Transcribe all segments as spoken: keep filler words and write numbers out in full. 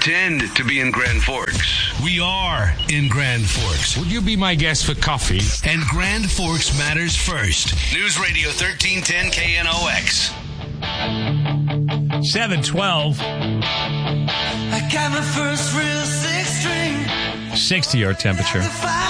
pretend to be in Grand Forks. We are in Grand Forks. Would you be my guest for coffee? And Grand Forks matters first. News Radio thirteen ten K N O X. seven twelve. I got my first real six string. sixty our temperature.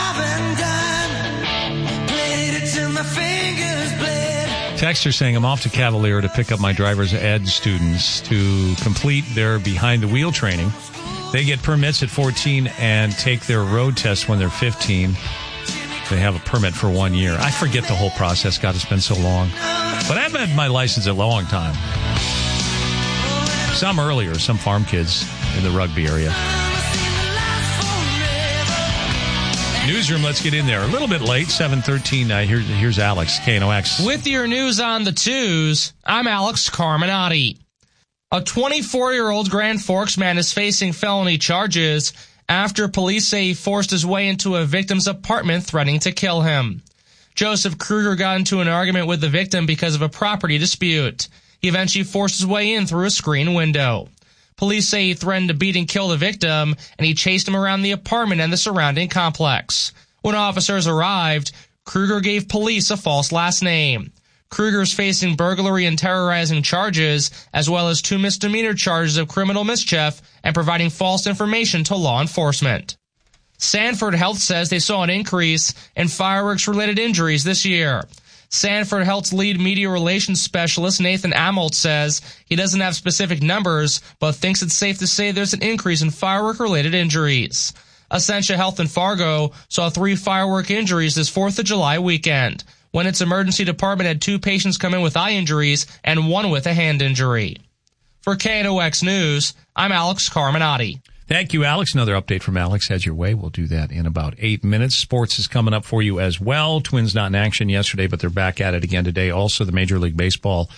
Texter saying I'm off to Cavalier to pick up my driver's ed students to complete their behind the wheel training. They get permits at fourteen and take their road test when they're fifteen. They have a permit for one year. I forget the whole process. God, it's been so long. But I've had my license a long time. Some earlier, some farm kids in the Rugby area. Newsroom, let's get in there. A little bit late, seven thirteen. Uh, here, here's Alex, K N O X. With your news on the twos, I'm Alex Carminati. A twenty-four-year-old Grand Forks man is facing felony charges after police say he forced his way into a victim's apartment threatening to kill him. Joseph Kruger got into an argument with the victim because of a property dispute. He eventually forced his way in through a screen window. Police say he threatened to beat and kill the victim, and he chased him around the apartment and the surrounding complex. When officers arrived, Kruger gave police a false last name. Kruger is facing burglary and terrorizing charges, as well as two misdemeanor charges of criminal mischief and providing false information to law enforcement. Sanford Health says they saw an increase in fireworks-related injuries this year. Sanford Health's lead media relations specialist, Nathan Amolt, says he doesn't have specific numbers, but thinks it's safe to say there's an increase in firework-related injuries. Essentia Health in Fargo saw three firework injuries this fourth of July weekend, when its emergency department had two patients come in with eye injuries and one with a hand injury. For K N O X News, I'm Alex Carminati. Thank you, Alex. Another update from Alex heads your way. We'll do that in about eight minutes. Sports is coming up for you as well. Twins not in action yesterday, but they're back at it again today. Also, the Major League Baseball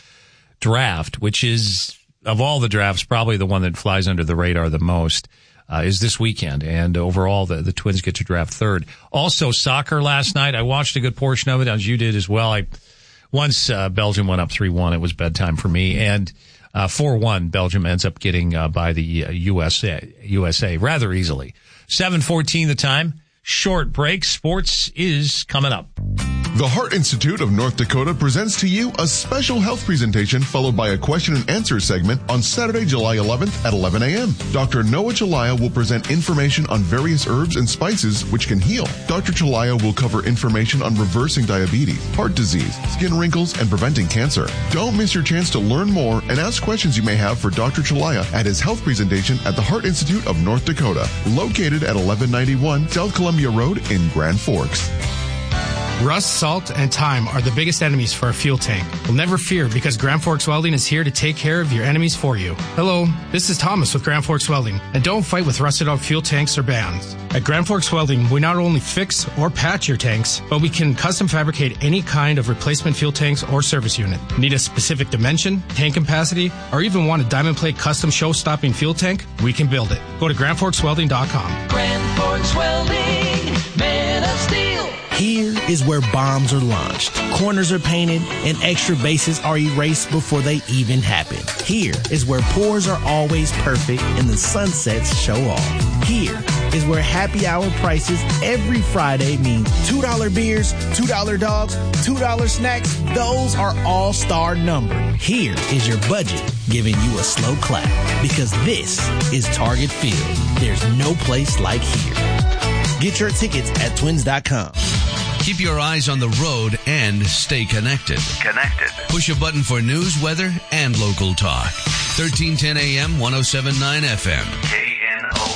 draft, which is, of all the drafts, probably the one that flies under the radar the most, uh, is this weekend. And overall, the, the Twins get to draft third. Also, soccer last night. I watched a good portion of it, as you did as well. I Once uh, Belgium went up three one, it was bedtime for me. And Uh, four one, Belgium ends up getting uh, by the uh, U S A, U S A rather easily. seven fourteen the time. Short break. Sports is coming up. The Heart Institute of North Dakota presents to you a special health presentation followed by a question and answer segment on Saturday, July eleventh at eleven a.m. Doctor Noah Chalaya will present information on various herbs and spices which can heal. Doctor Chalaya will cover information on reversing diabetes, heart disease, skin wrinkles, and preventing cancer. Don't miss your chance to learn more and ask questions you may have for Doctor Chalaya at his health presentation at the Heart Institute of North Dakota, located at eleven ninety-one South Columbia Road in Grand Forks. Rust, salt, and time are the biggest enemies for a fuel tank. Well, never fear, because Grand Forks Welding is here to take care of your enemies for you. Hello, this is Thomas with Grand Forks Welding, and don't fight with rusted out fuel tanks or bands. At Grand Forks Welding, we not only fix or patch your tanks, but we can custom fabricate any kind of replacement fuel tanks or service unit. Need a specific dimension, tank capacity, or even want a diamond plate custom show-stopping fuel tank? We can build it. Go to grand forks welding dot com. Grand Forks Welding, man of steel. Here is where bombs are launched, corners are painted, and extra bases are erased before they even happen. Here is where pours are always perfect and the sunsets show off. Here is where happy hour prices every Friday mean two dollar beers, two dollar dogs, two dollar snacks. Those are all-star numbered. Here is your budget giving you a slow clap, because this is Target Field. There's no place like here. Get your tickets at twins dot com. Keep your eyes on the road and stay connected. Connected. Push a button for news, weather, and local talk. thirteen ten A M, one oh seven point nine F M. K N O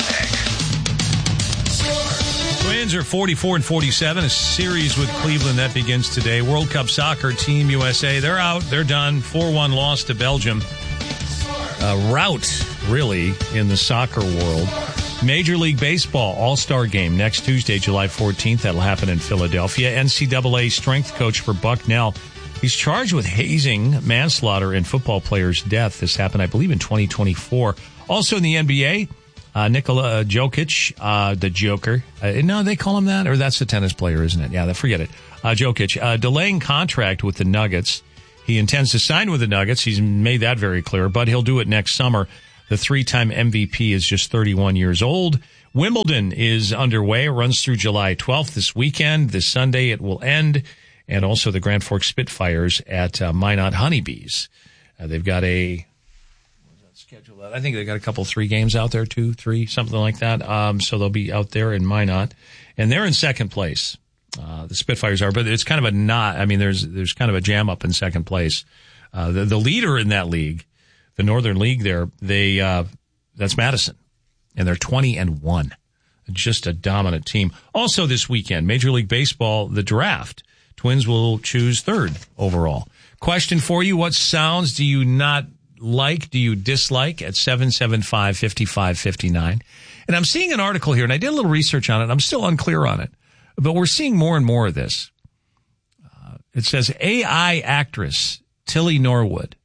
X. Twins are forty-four and forty-seven. A series with Cleveland that begins today. World Cup soccer, Team U S A. They're out. They're done. four one loss to Belgium. A rout, really, in the soccer world. Major League Baseball All-Star Game next Tuesday, July fourteenth. That'll happen in Philadelphia. N C double A strength coach for Bucknell. He's charged with hazing, manslaughter, and football player's death. This happened, I believe, in twenty twenty-four. Also in the N B A, uh, Nikola Jokic, uh, the Joker. Uh, no, they call him that? Or that's the tennis player, isn't it? Yeah, forget it. Uh, Jokic, uh, delaying contract with the Nuggets. He intends to sign with the Nuggets. He's made that very clear, but he'll do it next summer. The three-time M V P is just thirty-one years old. Wimbledon is underway. It runs through July twelfth this weekend. This Sunday it will end. And also the Grand Forks Spitfires at uh, Minot Honeybees. Uh, they've got a schedule. I think they got a couple, three games out there, two, three, something like that. Um, so they'll be out there in Minot, and they're in second place. Uh, the Spitfires are, but it's kind of a not. I mean, there's there's kind of a jam up in second place. Uh, the the leader in that league, the Northern League, there, they uh, that's Madison, and they're twenty and one, just a dominant team. Also this weekend, Major League Baseball, the draft. Twins will choose third overall. Question for you: what sounds do you not like, do you dislike at seven seven five, five five five nine? And I'm seeing an article here, and I did a little research on it. I'm still unclear on it, but we're seeing more and more of this. Uh, it says A I actress Tilly Norwood.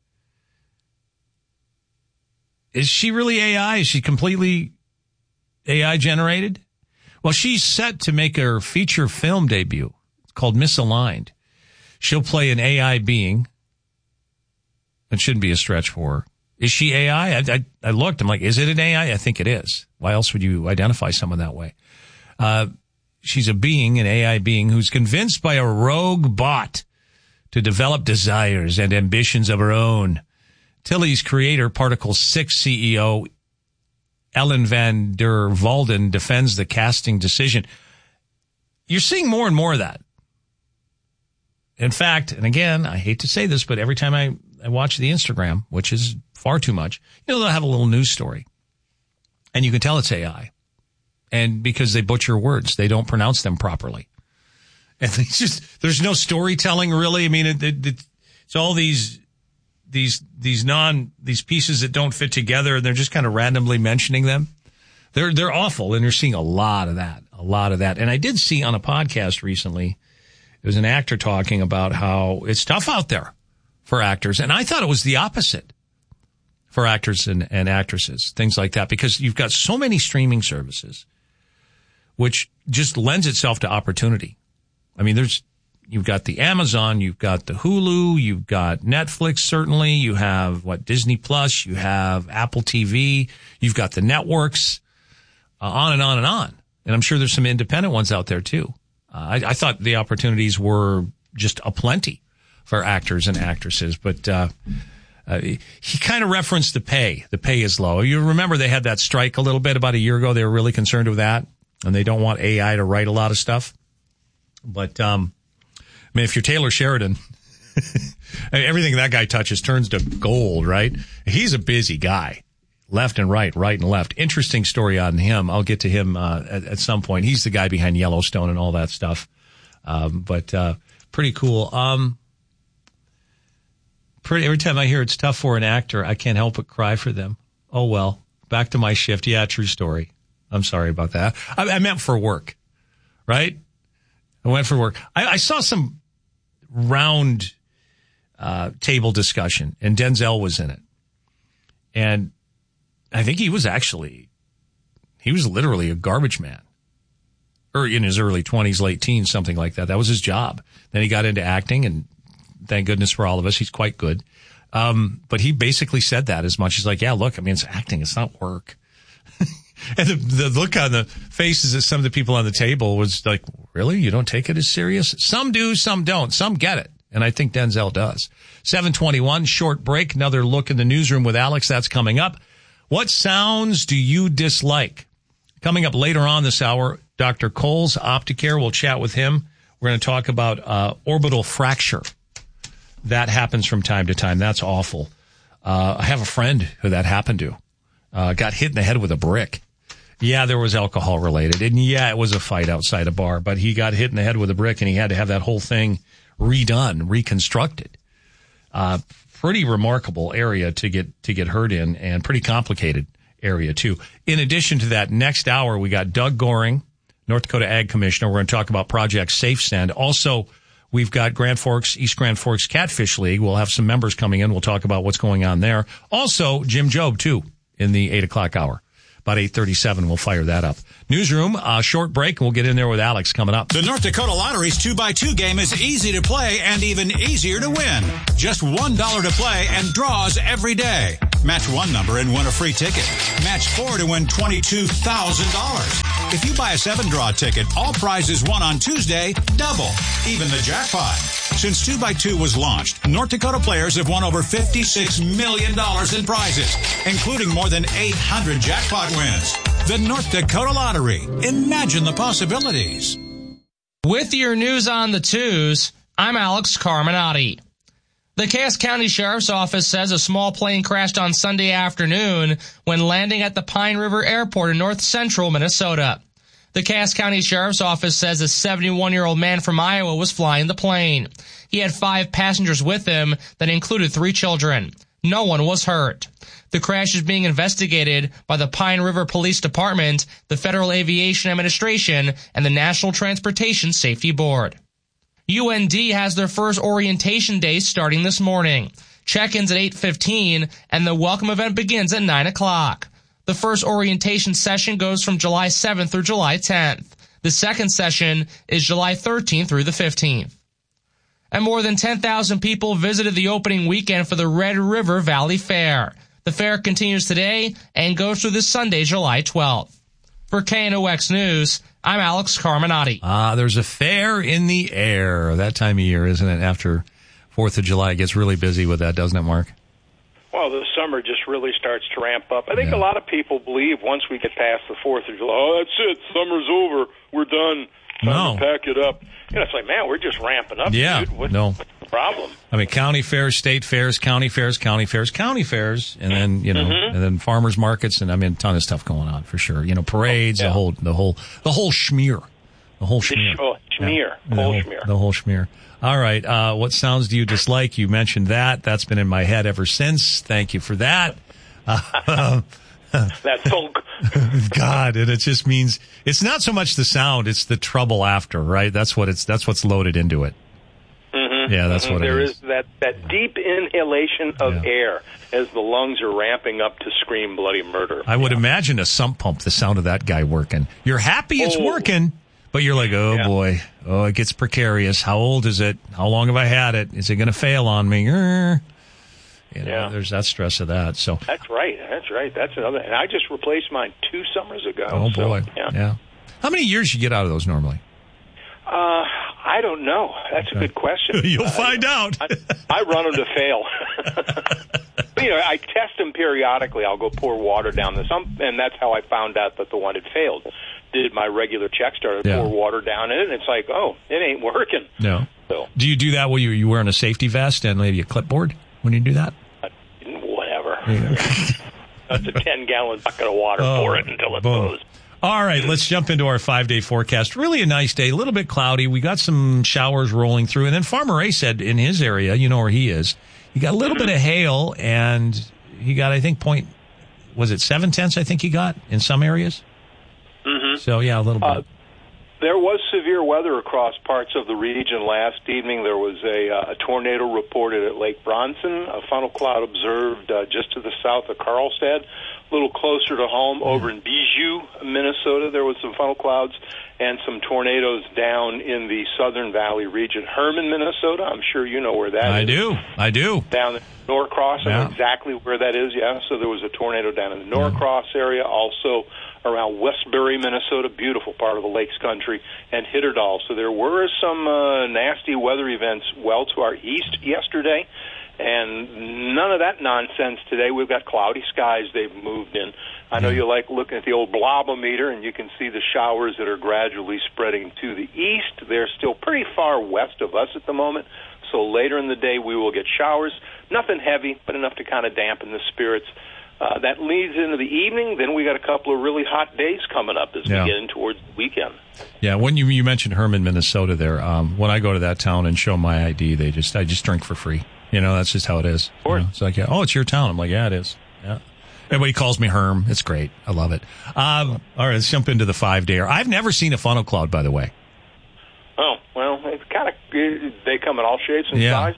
Is she really A I? Is she completely A I generated? Well, she's set to make her feature film debut. It's called Misaligned. She'll play an A I being. It shouldn't be a stretch for her. Is she A I? I, I, I looked. I'm like, is it an A I? I think it is. Why else would you identify someone that way? Uh, she's a being, an A I being, who's convinced by a rogue bot to develop desires and ambitions of her own. Tilly's creator, Particle six C E O Ellen van der Walden, defends the casting decision. You're seeing more and more of that. In fact, and again, I hate to say this, but every time I, I watch the Instagram, which is far too much, you know, they'll have a little news story. And you can tell it's A I. And because they butcher words, they don't pronounce them properly. And it's just, there's no storytelling really. I mean, it, it, it's all these, these, these non, these pieces that don't fit together, and they're just kind of randomly mentioning them. They're, they're awful. And you're seeing a lot of that, a lot of that. And I did see on a podcast recently, there was an actor talking about how it's tough out there for actors. And I thought it was the opposite for actors and, and actresses, things like that, because you've got so many streaming services, which just lends itself to opportunity. I mean, there's, you've got the Amazon, you've got the Hulu, you've got Netflix, certainly. You have, what, Disney Plus, you have Apple T V, you've got the networks, uh, on and on and on. And I'm sure there's some independent ones out there too. Uh, I, I thought the opportunities were just aplenty for actors and actresses, but, uh, uh he kind of referenced the pay. The pay is low. You remember they had that strike a little bit about a year ago. They were really concerned with that, and they don't want A I to write a lot of stuff. But, um, I mean, if you're Taylor Sheridan, everything that guy touches turns to gold, right? He's a busy guy. Left and right, right and left. Interesting story on him. I'll get to him uh, at, at some point. He's the guy behind Yellowstone and all that stuff. Um, but uh, pretty cool. Um, pretty, every time I hear it's tough for an actor, I can't help but cry for them. Oh, well, back to my shift. Yeah, true story. I'm sorry about that. I, I meant for work, right? I went for work. I, I saw some round uh, table discussion, and Denzel was in it. And I think he was actually, he was literally a garbage man. Or in his early twenties, late teens, something like that. That was his job. Then he got into acting, and thank goodness for all of us, he's quite good. Um, but he basically said that as much as like, yeah, look, I mean, it's acting, it's not work. And the, the look on the faces of some of the people on the table was like, really? You don't take it as serious? Some do, some don't. Some get it. And I think Denzel does. seven twenty-one, short break. Another look in the newsroom with Alex. That's coming up. What sounds do you dislike? Coming up later on this hour, Doctor Coles, Opticare. We'll chat with him. We're going to talk about uh, orbital fracture. That happens from time to time. That's awful. Uh, I have a friend who that happened to. Uh, got hit in the head with a brick. Yeah, there was alcohol related. And yeah, it was a fight outside a bar. But he got hit in the head with a brick, and he had to have that whole thing redone, reconstructed. Uh, pretty remarkable area to get, to get hurt in, and pretty complicated area too. In addition to that, next hour, we got Doug Goring, North Dakota Ag Commissioner. We're going to talk about Project Safe Send. Also, we've got Grand Forks, East Grand Forks Catfish League. We'll have some members coming in. We'll talk about what's going on there. Also, Jim Jobe too in the eight o'clock hour. About eight thirty-seven, we'll fire that up. Newsroom, uh, short break, and we'll get in there with Alex coming up. The North Dakota Lottery's two by two game is easy to play and even easier to win. Just one dollar to play and draws every day. Match one number and win a free ticket. Match four to win twenty-two thousand dollars. If you buy a seven-draw ticket, all prizes won on Tuesday double, even the jackpot. Since two by two was launched, North Dakota players have won over fifty-six million dollars in prizes, including more than eight hundred jackpot wins. The North Dakota Lottery. Imagine the possibilities. With your news on the twos, I'm Alex Carminati. The Cass County Sheriff's Office says a small plane crashed on Sunday afternoon when landing at the Pine River Airport in north central Minnesota. The Cass County Sheriff's Office says a seventy-one-year-old man from Iowa was flying the plane. He had five passengers with him that included three children. No one was hurt. The crash is being investigated by the Pine River Police Department, the Federal Aviation Administration, and the National Transportation Safety Board. U N D has their first orientation day starting this morning. Check-ins at eight fifteen, and the welcome event begins at nine o'clock. The first orientation session goes from July seventh through July tenth. The second session is July thirteenth through the fifteenth. And more than ten thousand people visited the opening weekend for the Red River Valley Fair. The fair continues today and goes through this Sunday, July twelfth. For K N O X News, I'm Alex Carminati. Ah, there's a fair in the air that time of year, isn't it? After fourth of July, it gets really busy with that, doesn't it, Mark? Well, the summer just really starts to ramp up. I think Yeah. a lot of people believe once we get past the fourth of July, oh, that's it, summer's over, we're done, time No. to pack it up. You know, it's like, man, we're just ramping up, Yeah, dude. What, no. What's the problem? I mean, county fairs, state fairs, county fairs, county fairs, county fairs, and then, you know, Mhm. and then farmers markets, and I mean, a ton of stuff going on for sure. You know, parades, Oh, yeah. the whole, the whole, the whole schmear. The whole The schmear. sh- oh, schmear, Yeah. whole the schmear. The whole schmear. All right. Uh, what sounds do you dislike? You mentioned that. That's been in my head ever since. Thank you for that. Uh, That folk. God, and it just means it's not so much the sound; it's the trouble after, right? That's what it's. That's what's loaded into it. Mhm. Yeah, that's what it There is. is that, that deep inhalation of air as the lungs are ramping up to scream bloody murder. I would imagine a sump pump. The sound of that guy working. You're happy it's Oh. working, but you're like, oh Yeah. boy, oh it gets precarious. How old is it? How long have I had it? Is it going to fail on me? Er. You know, Yeah. there's that stress of that. So, That's right. That's right. That's another. And I just replaced mine two summers ago. oh so, boy, yeah. yeah. How many years you get out of those normally? Uh, I don't know. That's a good question. You'll Uh, find out. I, I run them to fail. You know, I test them periodically. I'll go pour water down the sump, and that's how I found out that the one had failed. Did my regular check, started to Yeah. pour water down in it, and it's like, oh, it ain't working. No. So, Do you do that while you you wearing a safety vest and maybe a clipboard when you do that? whatever. That's a ten-gallon bucket of water. Oh, pour it until it boom. goes. All right, let's jump into our five-day forecast. Really a nice day, a little bit cloudy. We got some showers rolling through. And then Farmer Ray said in his area, you know where he is, he got a little bit of hail, and he got, I think, point, was it seven tenths, I think he got in some areas? Mm-hmm. So, yeah, a little bit. Uh, there was severe weather across parts of the region last evening. There was a, uh, a tornado reported at Lake Bronson, a funnel cloud observed uh, just to the south of Carlstad. A little closer to home over in Bijou, Minnesota, there was some funnel clouds and some tornadoes down in the Southern Valley region. Herman, Minnesota, I'm sure you know where that I is. do. I do. Down in Norcross, I Yeah. know exactly where that is, yeah. So there was a tornado down in the Norcross area, also around Westbury, Minnesota, beautiful part of the Lakes Country, and Hitterdal. So there were some uh, nasty weather events well to our east yesterday, and none of that nonsense today. We've got cloudy skies they've moved in. I know you like looking at the old blobometer, and you can see the showers that are gradually spreading to the east. They're still pretty far west of us at the moment, so later in the day we will get showers. Nothing heavy, but enough to kind of dampen the spirits. Uh, that leads into the evening. Then we got a couple of really hot days coming up as Yeah. we get in towards the weekend. Yeah, when you you mentioned Herman, Minnesota there, um, when I go to that town and show my I D, they just I just drink for free. You know, that's just how it is. You know, it's like, yeah, oh, it's your town. I'm like, yeah, it is. Yeah. Everybody calls me Herm. It's great. I love it. Um, all right, let's jump into the five-dayer. I've never seen a funnel cloud, by the way. Oh, well, it's kind of, they come in all shapes and Yeah. sizes.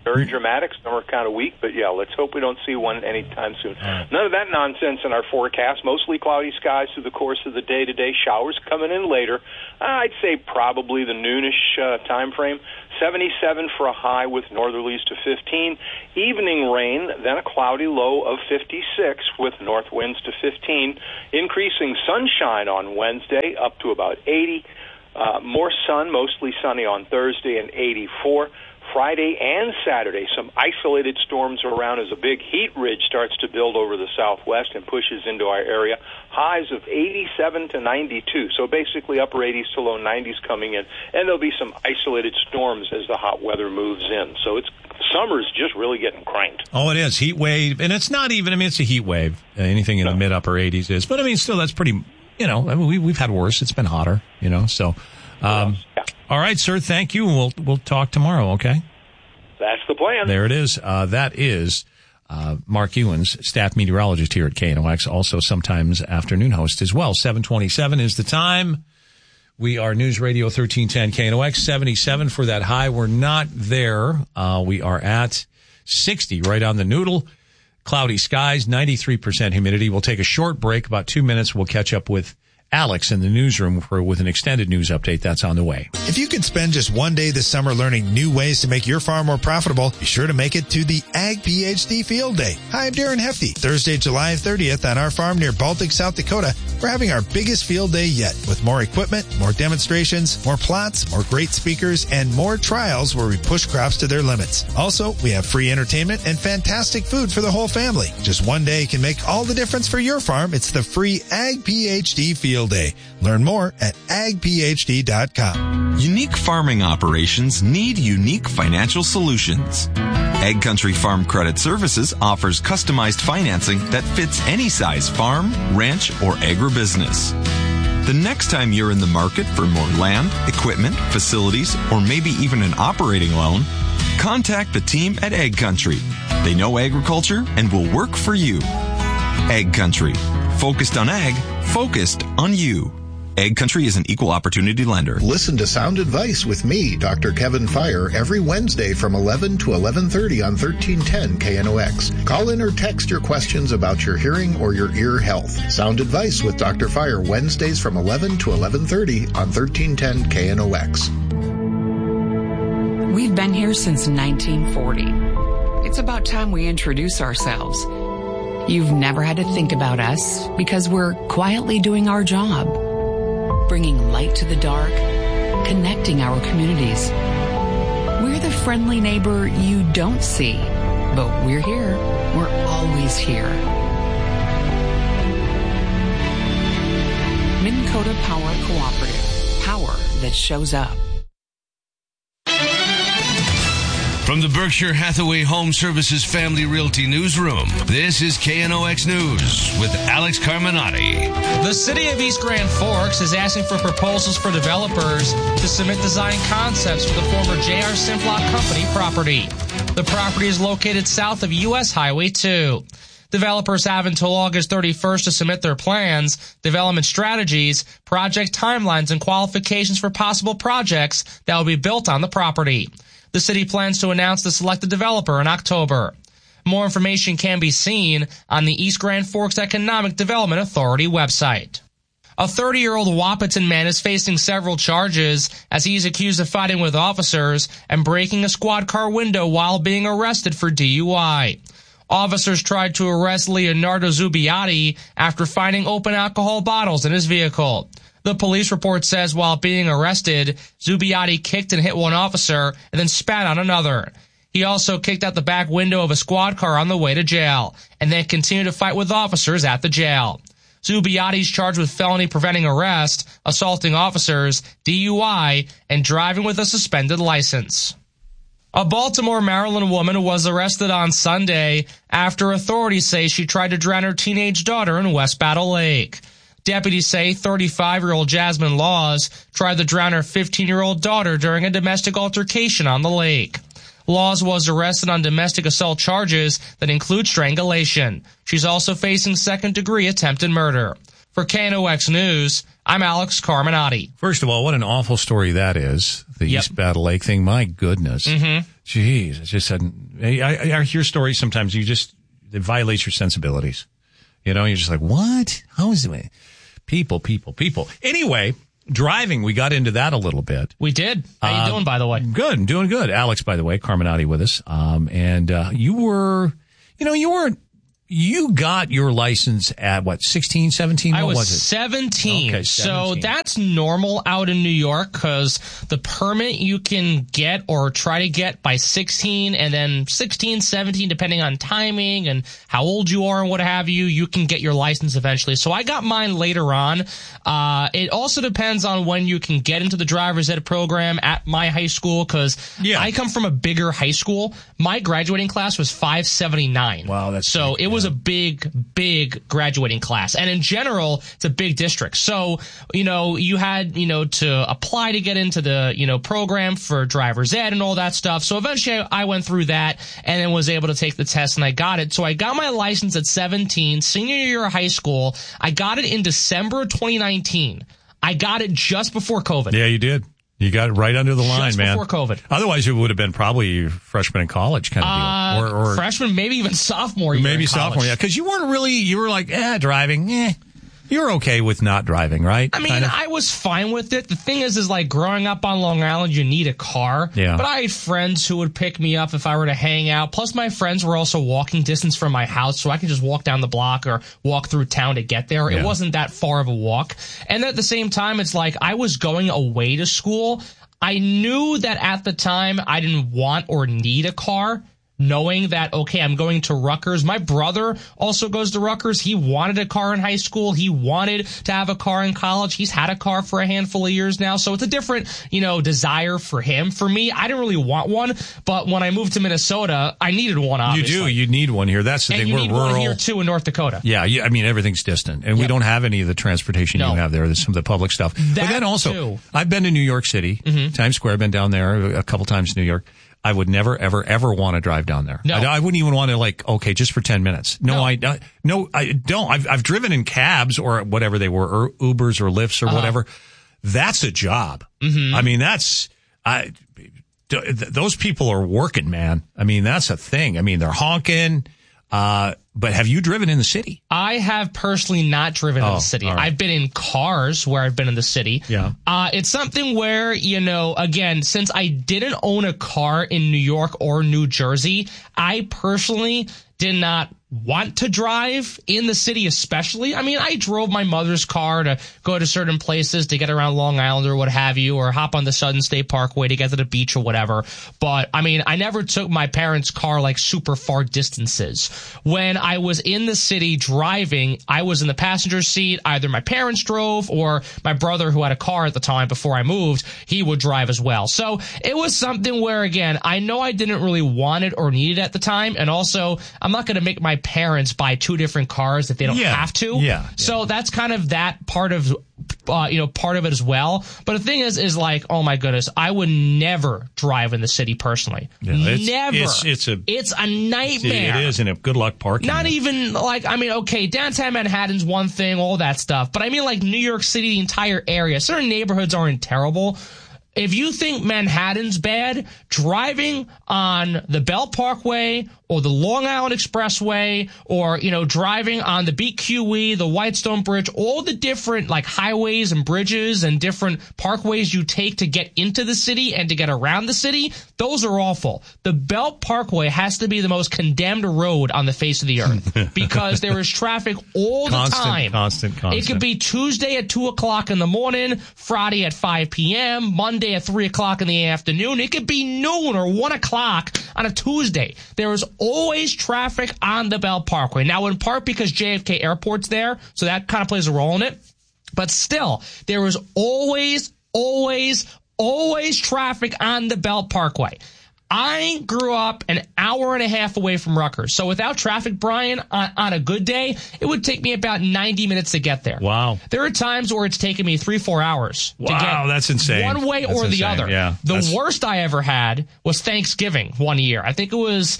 Very dramatic. Some are kind of weak, but yeah, let's hope we don't see one anytime soon. None of that nonsense in our forecast. Mostly cloudy skies through the course of the day today. Showers coming in later. I'd say probably the noonish uh, time frame. seventy-seven for a high with northerlies to fifteen. Evening rain, then a cloudy low of fifty-six with north winds to fifteen. Increasing sunshine on Wednesday up to about eighty. Uh, more sun, mostly sunny on Thursday and eighty-four. Friday and Saturday, some isolated storms around as a big heat ridge starts to build over the southwest and pushes into our area. Highs of eighty-seven to ninety-two, so basically upper eighties to low nineties coming in. And there'll be some isolated storms as the hot weather moves in. So it's summer's just really getting cranked. Oh, it is. Heat wave. And it's not even, I mean, it's a heat wave. Uh, anything in no. the mid-upper eighties is. But, I mean, still, that's pretty, you know, I mean, we, we've had worse. It's been hotter, you know, so... Um, yeah. All right, sir. Thank you. We'll we'll talk tomorrow. Okay. That's the plan. There it is. Uh, that is uh, Mark Ewens, staff meteorologist here at K N O X, also sometimes afternoon host as well. seven twenty-seven is the time. We are News Radio thirteen ten K N O X, seventy-seven for that high. We're not there. Uh, we are at sixty, right on the noodle. Cloudy skies, ninety-three percent humidity. We'll take a short break, about two minutes. We'll catch up with Alex in the newsroom for with an extended news update that's on the way. If you could spend just one day this summer learning new ways to make your farm more profitable, be sure to make it to the Ag PhD Field Day. Hi, I'm Darren Hefty. Thursday, July thirtieth on our farm near Baltic, South Dakota, we're having our biggest field day yet with more equipment, more demonstrations, more plots, more great speakers, and more trials where we push crops to their limits. Also, we have free entertainment and fantastic food for the whole family. Just one day can make all the difference for your farm. It's the free Ag PhD Field Day. Learn more at ag p h d dot com. Unique farming operations need unique financial solutions. Ag Country Farm Credit Services offers customized financing that fits any size farm, ranch, or agribusiness. The next time you're in the market for more land, equipment, facilities, or maybe even an operating loan, contact the team at Ag Country. They know agriculture and will work for you. Ag Country. Focused on ag, focused on you. Ag Country is an equal opportunity lender. Listen to Sound Advice with me, Doctor Kevin Fire, every Wednesday from eleven to eleven thirty on thirteen ten K N O X. Call in or text your questions about your hearing or your ear health. Sound Advice with Doctor Fire, Wednesdays from eleven to eleven thirty on thirteen ten K N O X. We've been here since nineteen forty. It's about time we introduce ourselves. You've never had to think about us because we're quietly doing our job, bringing light to the dark, connecting our communities. We're the friendly neighbor you don't see, but we're here. We're always here. Minn Kota Power Cooperative. Power that shows up. From the Berkshire Hathaway Home Services Family Realty Newsroom, this is K N O X News with Alex Carminati. The city of East Grand Forks is asking for proposals for developers to submit design concepts for the former J R Simplot Company property. The property is located south of U S Highway two. Developers have until August thirty-first to submit their plans, development strategies, project timelines, and qualifications for possible projects that will be built on the property. The city plans to announce the selected developer in October. More information can be seen on the East Grand Forks Economic Development Authority website. A thirty-year-old Wahpeton man is facing several charges as he is accused of fighting with officers and breaking a squad car window while being arrested for D U I. Officers tried to arrest Leonardo Zubiotti after finding open alcohol bottles in his vehicle. The police report says while being arrested, Zubiotti kicked and hit one officer and then spat on another. He also kicked out the back window of a squad car on the way to jail and then continued to fight with officers at the jail. Zubiotti is charged with felony preventing arrest, assaulting officers, D U I, and driving with a suspended license. A Baltimore, Maryland woman was arrested on Sunday after authorities say she tried to drown her teenage daughter in West Battle Lake. Deputies say thirty-five-year-old Jasmine Laws tried to drown her fifteen-year-old daughter during a domestic altercation on the lake. Laws was arrested on domestic assault charges that include strangulation. She's also facing second-degree attempted murder. For K N O X News, I'm Alex Carminati. First of all, what an awful story that is. The Yep. East Battle Lake thing. My goodness. Mm-hmm. Jeez. I just had, I, I, I hear stories sometimes you just, it violates your sensibilities. You know, you're just like, what? How is it? People, people, people. Anyway, driving, we got into that a little bit. We did. How you Uh, doing, by the way? Good. Doing good. Alex, by the way, Carminati with us. Um, and, uh, you were, you know, you weren't, You got your license at what, sixteen, seventeen? I What was, was it? seventeen. Okay, So seventeen. that's normal out in New York because the permit you can get or try to get by sixteen and then sixteen, seventeen, depending on timing and how old you are and what have you, you can get your license eventually. So I got mine later on. Uh, it also depends on when you can get into the driver's ed program at my high school because Yeah. I come from a bigger high school. My graduating class was five seventy-nine. Wow, that's so big, it was yeah. a big, big graduating class. And in general, it's a big district. So, you know, you had, you know, to apply to get into the, you know, program for driver's ed and all that stuff. So eventually I went through that and then was able to take the test and I got it. So I got my license at seventeen, senior year of high school. I got it in December twenty nineteen. I got it just before COVID. Yeah, you did. You got it right under the line, Just man. before COVID. Otherwise, it would have been probably freshman in college kind of Uh, deal. Or, or freshman, maybe even sophomore year maybe in college. sophomore, yeah. Because you weren't really, you were like, eh, driving, eh. You're okay with not driving, right? I mean, Kinda? I was fine with it. The thing is, is like growing up on Long Island, you need a car. Yeah. But I had friends who would pick me up if I were to hang out. Plus, my friends were also walking distance from my house, so I could just walk down the block or walk through town to get there. Yeah. It wasn't that far of a walk. And at the same time, it's like I was going away to school. I knew that at the time I didn't want or need a car. Knowing that, okay, I'm going to Rutgers. My brother also goes to Rutgers. He wanted a car in high school. He wanted to have a car in college. He's had a car for a handful of years now. So it's a different, you know, desire for him. For me, I didn't really want one. But when I moved to Minnesota, I needed one, obviously. You do. You need one here. That's the and thing. you We're need rural. one here, too, in North Dakota. Yeah, yeah, I mean, everything's distant. And we Yep. don't have any of the transportation No. you have there. There's some of the public stuff. but That then also, too. I've been to New York City, Mhm. Times Square. I've been down there a couple times in New York. I would never, ever, ever want to drive down there. No. I, I wouldn't even want to, like, okay, just for ten minutes. No, No. I, I no, I don't. I've, I've driven in cabs or whatever they were, or Ubers or Lyfts or Uh-huh. whatever. That's a job. Mhm. I mean, that's, I, th- those people are working, man. I mean, that's a thing. I mean, they're honking. Uh, but have you driven in the city? I have personally not driven in Oh, the city. all right. I've been in cars where I've been in the city. Yeah. Uh, it's something where, you know, again, since I didn't own a car in New York or New Jersey, I personally did not want to drive in the city, especially. I mean, I drove my mother's car to go to certain places to get around Long Island or what have you, or hop on the Southern State Parkway to get to the beach or whatever. But I mean, I never took my parents' car like super far distances. When I was in the city driving, I was in the passenger seat. Either my parents drove or my brother, who had a car at the time before I moved, he would drive as well. So it was something where, again, I know I didn't really want it or need it at the time. And also, I'm not going to make my parents buy two different cars if they don't Yeah. have to. Yeah. So that's kind of that part of, uh, you know, part of it as well. But the thing is, is like, oh my goodness, I would never drive in the city personally. Yeah, it's- never. it's- it's a- it's a nightmare. It is, and good luck parking. Not it. even like, I mean, okay, downtown Manhattan's one thing, all that stuff. But I mean, like New York City, the entire area. Certain neighborhoods aren't terrible. If you think Manhattan's bad, driving on the Belt Parkway or the Long Island Expressway, or, you know, driving on the B Q E, the Whitestone Bridge, all the different like highways and bridges and different parkways you take to get into the city and to get around the city, those are awful. The Belt Parkway has to be the most condemned road on the face of the earth because there is traffic all the Constant, time. constant, constant. It could be Tuesday at two o'clock in the morning, Friday at five p.m., Monday at three o'clock in the afternoon. It could be noon or one o'clock on a Tuesday. There is always traffic on the Belt Parkway. Now, in part because J F K Airport's there, so that kind of plays a role in it. But still, there is always, always, always traffic on the Belt Parkway. I grew up an hour and a half away from Rutgers. So without traffic, Brian, on, on a good day, it would take me about ninety minutes to get there. Wow. There are times where it's taken me three, four hours to Wow, get that's insane. one way That's or the insane, other. yeah. The That's- worst I ever had was Thanksgiving one year. I think it was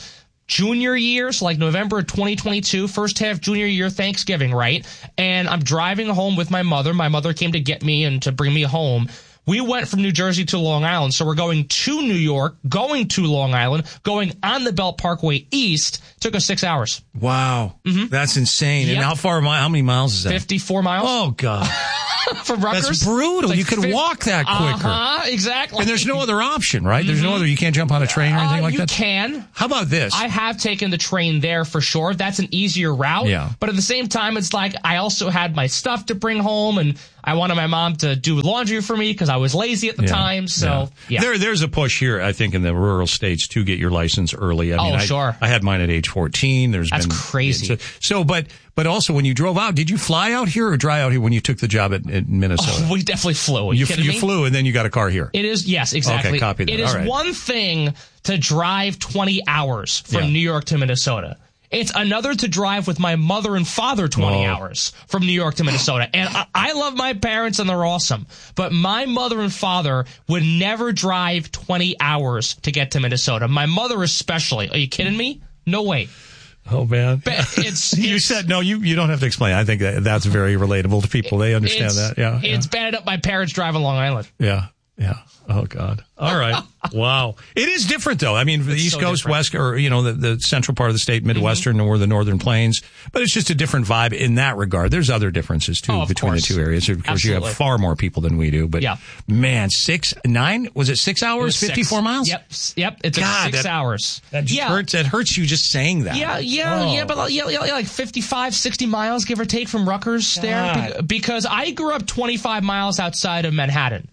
junior year, so like November of twenty twenty-two, first half junior year Thanksgiving, right? And I'm driving home with my mother. My mother came to get me and to bring me home. We went from New Jersey to Long Island, so we're going to New York, going to Long Island, going on the Belt Parkway East. Took us six hours. Wow. Mm-hmm. That's insane. Yep. And how far, how many miles is that? fifty-four miles. Oh, God. From Rutgers. That's brutal. Like you could fifty walk that quicker. Uh-huh, exactly. And there's no other option, right? There's no other, you can't jump on a train or anything uh, like you that? You can. How about this? I have taken the train there for sure. That's an easier route. Yeah. But at the same time, it's like I also had my stuff to bring home, and I wanted my mom to do laundry for me because I was lazy at the Yeah. time. So, yeah. yeah. There, there's a push here, I think, in the rural states to get your license early. I Oh, mean, I, sure. I had mine at age fourteen. There's That's been crazy. So, so, but, but also when you drove out, did you fly out here or drive out here when you took the job at, at Minnesota? Oh, we definitely flew. Are you, you, kidding you me? flew and then you got a car here. It is, yes, exactly. Okay, copy that. It is All right. one thing to drive twenty hours from Yeah. New York to Minnesota. It's another to drive with my mother and father twenty Oh. hours from New York to Minnesota. And I, I love my parents and they're awesome. But my mother and father would never drive twenty hours to get to Minnesota. My mother especially. Are you kidding me? No way. Oh, man. But it's, you it's, said, no, you, you don't have to explain. I think that that's very relatable to people. They understand it's, that. Yeah. It's bad up my parents driving Long Island. Yeah. Yeah. Oh, God. All right. Wow. It is different, though. I mean, the It's East so Coast, different. West, or, you know, the, the central part of the state, Midwestern, or the Northern Plains. But it's just a different vibe in that regard. There's other differences, too, Oh, of between course. the two areas. Of course, you have Absolutely. far more people than we do. But, Yeah. man, six, nine, was it six It hours, was six. fifty-four miles? Yep. Yep. It took God, six that- hours. That just yeah. hurts. That hurts you just saying that. Yeah, yeah, Oh. yeah, but like, yeah, yeah, like fifty-five, sixty miles, give or take, from Rutgers there. God. Be- because I grew up twenty-five miles outside of Manhattan.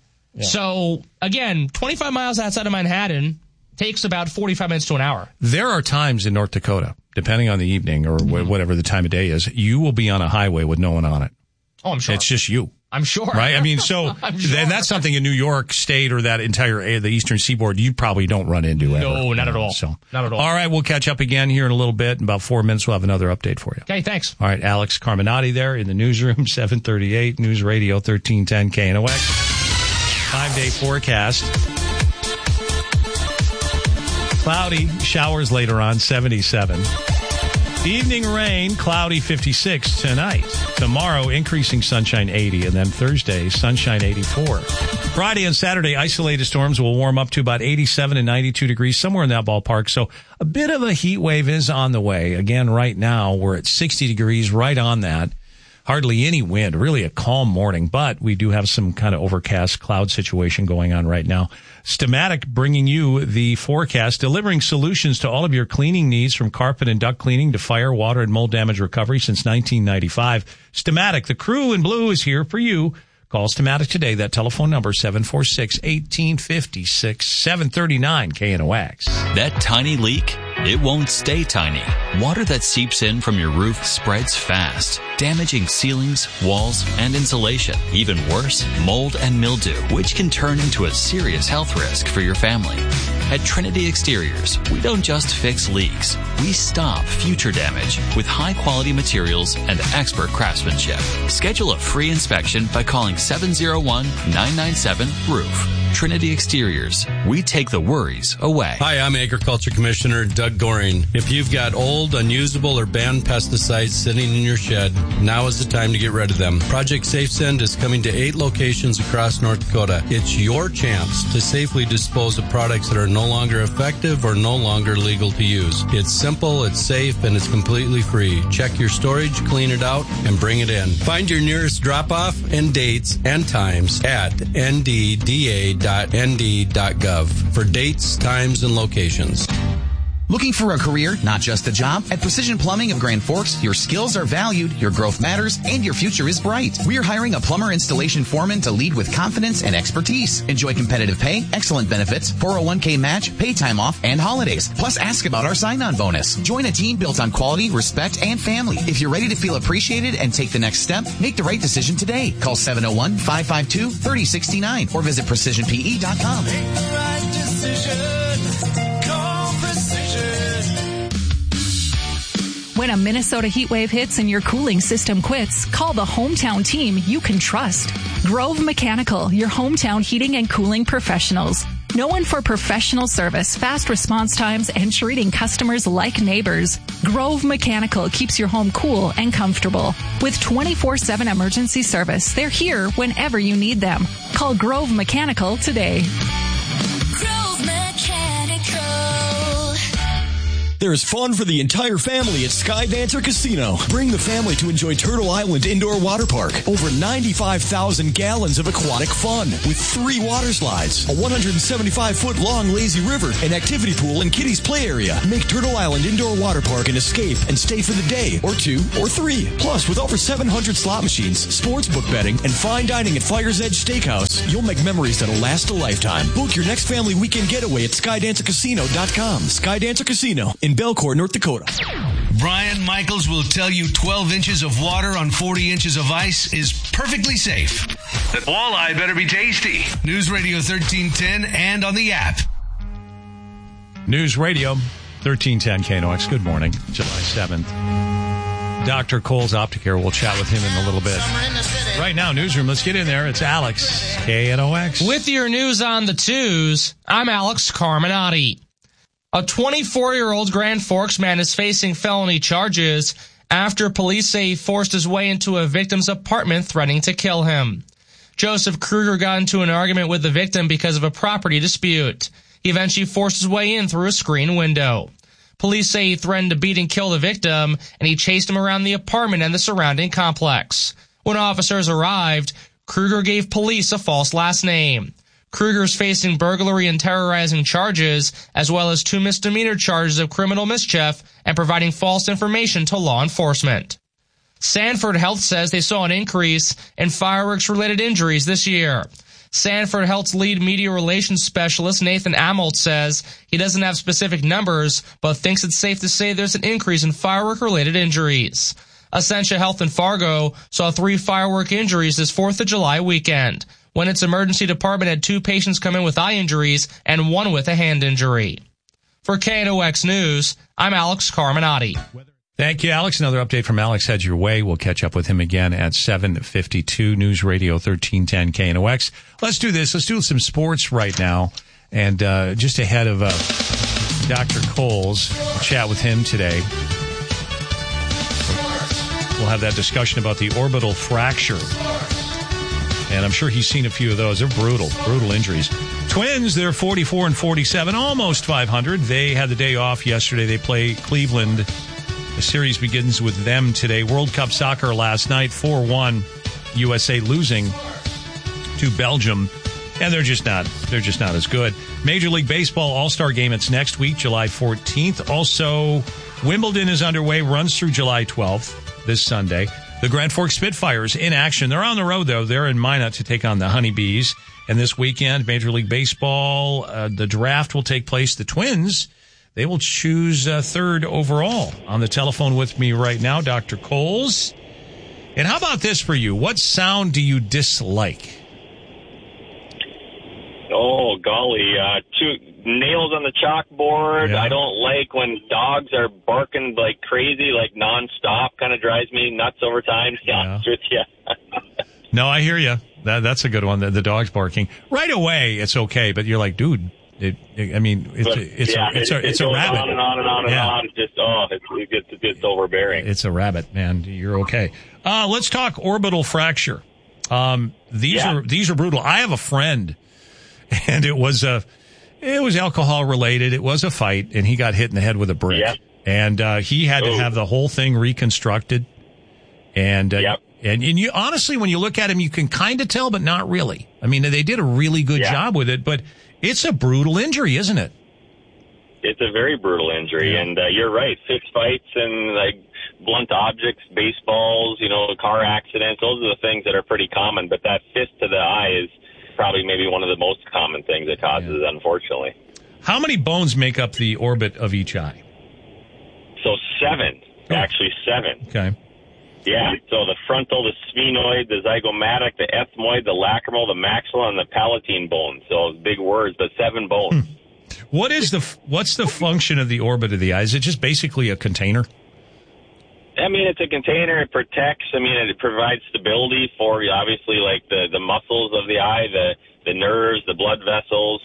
So, again, twenty-five miles outside of Manhattan takes about forty-five minutes to an hour. There are times in North Dakota, depending on the evening or wh- whatever the time of day is, you will be on a highway with no one on it. Oh, I'm sure. It's just you. I'm sure. Right? I mean, so I'm sure. then that's something in New York State or that entire area, the Eastern Seaboard, you probably don't run into ever. No, not at all. So, Not at all. All right, we'll catch up again here in a little bit. In about four minutes, we'll have another update for you. Okay, thanks. All right, Alex Carminati there in the newsroom, seven thirty-eight, News Radio thirteen ten K N O X. Five-day forecast. Cloudy, showers later on, seventy-seven. Evening rain, cloudy, fifty-six tonight. Tomorrow, increasing sunshine, eighty. And then Thursday, sunshine, eighty-four. Friday and Saturday, isolated storms will warm up to about eighty-seven and ninety-two degrees, somewhere in that ballpark. So a bit of a heat wave is on the way. Again, right now, we're at sixty degrees, right on that. Hardly any wind, really a calm morning, but we do have some kind of overcast cloud situation going on right now. Stamatic bringing you the forecast, delivering solutions to all of your cleaning needs from carpet and duct cleaning to fire, water, and mold damage recovery since nineteen ninety-five. Stamatic, the crew in blue is here for you. Call Stamatic today. That telephone number, seven four six, one eight five six, seven three nine K N O X. That tiny leak, it won't stay tiny. Water that seeps in from your roof spreads fast, damaging ceilings, walls, and insulation. Even worse, mold and mildew, which can turn into a serious health risk for your family. At Trinity Exteriors, we don't just fix leaks. We stop future damage with high-quality materials and expert craftsmanship. Schedule a free inspection by calling seven oh one, nine nine seven, roof. Trinity Exteriors. We take the worries away. Hi, I'm Agriculture Commissioner Doug Goring. If you've got old, unusable, or banned pesticides sitting in your shed, now is the time to get rid of them. Project SafeSend is coming to eight locations across North Dakota. It's your chance to safely dispose of products that are no longer effective or no longer legal to use. It's simple, it's safe, and it's completely free. Check your storage, clean it out, and bring it in. Find your nearest drop-off and dates and times at N D D A dot N D dot gov for dates, times, and locations. Looking for a career, not just a job? At Precision Plumbing of Grand Forks, your skills are valued, your growth matters, and your future is bright. We're hiring a plumber installation foreman to lead with confidence and expertise. Enjoy competitive pay, excellent benefits, four oh one k match, pay time off, and holidays. Plus, ask about our sign-on bonus. Join a team built on quality, respect, and family. If you're ready to feel appreciated and take the next step, make the right decision today. Call seven oh one, five five two, three oh six nine or visit precision p e dot com. Make the right decision. Call Precision. When a Minnesota heat wave hits and your cooling system quits, call the hometown team you can trust. Grove Mechanical, your hometown heating and cooling professionals. Known for professional service, fast response times, and treating customers like neighbors, Grove Mechanical keeps your home cool and comfortable. With twenty-four seven emergency service, they're here whenever you need them. Call Grove Mechanical today. Grove Mechanical. There's fun for the entire family at Skydancer Casino. Bring the family to enjoy Turtle Island Indoor Water Park. Over ninety-five thousand gallons of aquatic fun with three water slides, a one hundred seventy-five foot long lazy river, an activity pool, and kiddies play area. Make Turtle Island Indoor Water Park an escape and stay for the day or two or three. Plus, with over seven hundred slot machines, sportsbook betting, and fine dining at Fire's Edge Steakhouse, you'll make memories that'll last a lifetime. Book your next family weekend getaway at skydancer casino dot com. Skydancer Casino in Belcourt, North Dakota. Brian Michaels will tell you twelve inches of water on forty inches of ice is perfectly safe. That walleye better be tasty. News Radio thirteen ten and on the app. News Radio thirteen ten K N O X. Good morning, July seventh. Doctor Coles Opticare. We'll chat with him in a little bit. Right now, newsroom. Let's get in there. It's Alex, K N O X. With your news on the twos, I'm Alex Carminati. A twenty-four-year-old Grand Forks man is facing felony charges after police say he forced his way into a victim's apartment threatening to kill him. Joseph Kruger got into an argument with the victim because of a property dispute. He eventually forced his way in through a screen window. Police say he threatened to beat and kill the victim, and he chased him around the apartment and the surrounding complex. When officers arrived, Kruger gave police a false last name. Kruger is facing burglary and terrorizing charges, as well as two misdemeanor charges of criminal mischief and providing false information to law enforcement. Sanford Health says they saw an increase in fireworks-related injuries this year. Sanford Health's lead media relations specialist, Nathan Amolt, says he doesn't have specific numbers, but thinks it's safe to say there's an increase in firework-related injuries. Essentia Health in Fargo saw three firework injuries this fourth of July weekend, when its emergency department had two patients come in with eye injuries and one with a hand injury. For K N O X News, I'm Alex Carminati. Thank you, Alex. Another update from Alex heads your way. We'll catch up with him again at seven fifty-two. News Radio thirteen ten K N O X. Let's do this. Let's do some sports right now. And uh, just ahead of uh, Doctor Coles, we'll chat with him today. We'll have that discussion about the orbital fracture. And I'm sure he's seen a few of those. They're brutal, brutal injuries. Twins, they're forty-four and forty-seven, almost five hundred. They had the day off yesterday. They play Cleveland. The series begins with them today. World Cup soccer last night, four one. U S A losing to Belgium. And they're just not, they're just not as good. Major League Baseball All-Star Game, it's next week, July fourteenth. Also, Wimbledon is underway, runs through July twelfth, this Sunday. The Grand Forks Spitfires in action. They're on the road, though. They're in Minot to take on the Honeybees. And this weekend, Major League Baseball, uh, the draft will take place. The Twins, they will choose uh, third overall. On the telephone with me right now, Doctor Coles. And how about this for you? What sound do you dislike? Oh, golly. Uh, two nails on the chalkboard. Yeah. I don't like when dogs are barking like crazy, like nonstop. Kind of drives me nuts over time, to be honest with you. No, I hear you. That, that's a good one. The, the dog's barking. Right away, it's okay. But you're like, dude, it, it, I mean, it's, But, it's, yeah, a, it's, it, a, it it's a goes rabbit. on and on and on and Yeah. on. Just, oh, it's, it gets, it gets overbearing. It's a rabbit, man. You're okay. Uh, let's talk orbital fracture. Um, these Yeah. are these are brutal. I have a friend, and it was a it was alcohol related. It was a fight, and he got hit in the head with a brick, Yep. and uh, he had to Ooh. have the whole thing reconstructed. And uh, Yep. and and you honestly, when you look at him, you can kind of tell, but not really. I mean, they did a really good Yeah. job with it, but it's a brutal injury, isn't it? It's a very brutal injury, Yeah. and uh, you're right. Fist fights and like blunt objects, baseballs, you know, car accidents. Those are the things that are pretty common. But that fist to the eye is probably maybe one of the most common things it causes, yeah. unfortunately. How many bones make up the orbit of each eye? So seven, oh. actually seven. Okay. Yeah, so the frontal, the sphenoid, the zygomatic, the ethmoid, the lacrimal, the maxilla, and the palatine bones. So big words, but seven bones. Hmm. What is the what's the function of the orbit of the eye? Is it just basically a container? I mean, it's a container. It protects. I mean, it provides stability for obviously like the, the muscles of the eye, the the nerves, the blood vessels.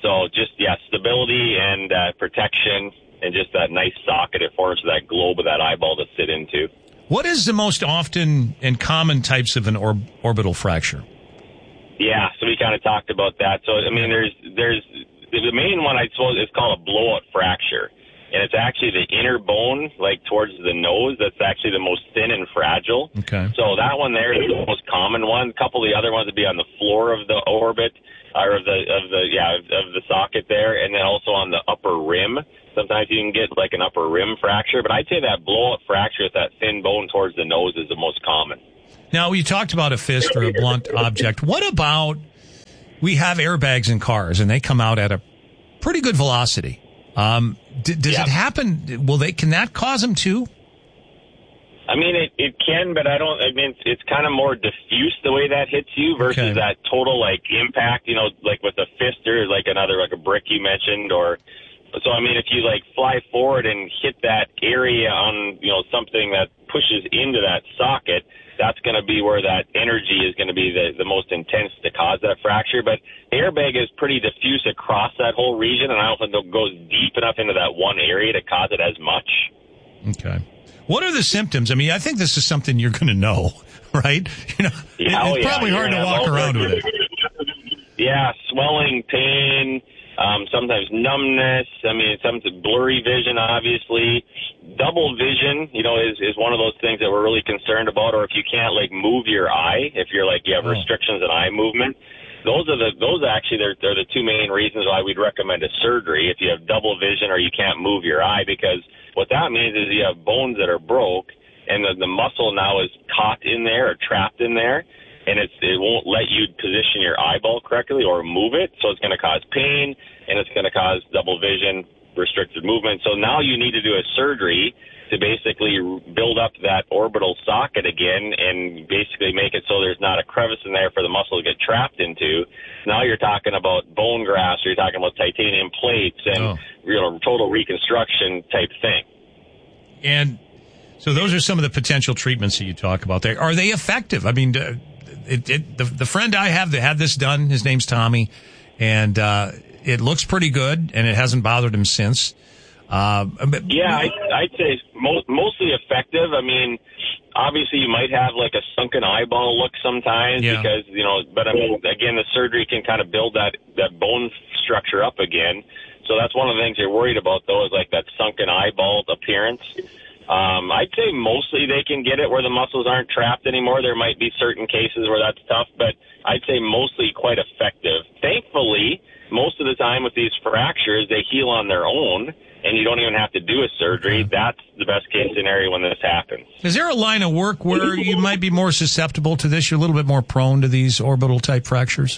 So just, yeah, stability and uh, protection and just that nice socket it forms that globe of that eyeball to sit into. What is the most often and common types of an or- orbital fracture? Yeah, so we kind of talked about that. So, I mean, there's, there's, the main one, I suppose, is called a blowout fracture. And it's actually the inner bone, like towards the nose, that's actually the most thin and fragile. Okay. So that one there is the most common one. A couple of the other ones would be on the floor of the orbit, or of the, of the, yeah, of, of the socket there, and then also on the upper rim. Sometimes you can get like an upper rim fracture, but I'd say that blowout fracture with that thin bone towards the nose is the most common. Now, you talked about a fist or a blunt object. What about, we have airbags in cars, and they come out at a pretty good velocity. Um, d- does yeah. it happen? Will they? Can that cause them too? I mean, it, it can, but I don't. I mean, it's, it's kind of more diffuse the way that hits you versus Okay. that total like impact. You know, like with a fist or like another like a brick you mentioned, or so. I mean, if you like fly forward and hit that area on you know something that pushes into that socket, that's going to be where that energy is going to be the, the most intense to cause that fracture. But airbag is pretty diffuse across that whole region, and I don't think it goes deep enough into that one area to cause it as much. Okay. What are the symptoms? I mean, I think this is something you're going to know, right? You know, Yeah, it- oh, it's yeah, probably hard yeah, to walk well, around with it. Yeah, swelling, pain, um, sometimes numbness. I mean, sometimes blurry vision, obviously. Double vision, you know, is, is one of those things that we're really concerned about. Or if you can't, like, move your eye, if you're, like, you have Oh. restrictions in eye movement. Those are the, those actually, they're, they're the two main reasons why we'd recommend a surgery if you have double vision or you can't move your eye, because what that means is you have bones that are broke and the, the muscle now is caught in there or trapped in there, and it's, it won't let you position your eyeball correctly or move it, so it's going to cause pain, and it's going to cause double vision, restricted movement. So now you need to do a surgery to basically build up that orbital socket again and basically make it so there's not a crevice in there for the muscle to get trapped into. Now you're talking about bone grafts, or you're talking about titanium plates and Oh. you know, total reconstruction type thing. And so those are some of the potential treatments that you talk about there. Are they effective? I mean, uh, it, it, the, the friend I have that had this done, his name's Tommy, and uh, it looks pretty good, and it hasn't bothered him since. Uh, but, Yeah, I, I'd say most, mostly effective. I mean, obviously you might have like a sunken eyeball look sometimes Yeah. because, you know, but I mean, again, the surgery can kind of build that, that bone structure up again. So that's one of the things you're worried about, though, is like that sunken eyeball appearance. Um, I'd say mostly they can get it where the muscles aren't trapped anymore. There might be certain cases where that's tough, but I'd say mostly quite effective. Thankfully, most of the time with these fractures, they heal on their own, and you don't even have to do a surgery. Okay. That's the best case scenario when this happens. is there a line of work where you might be more susceptible to this? You're a little bit more prone to these orbital type fractures?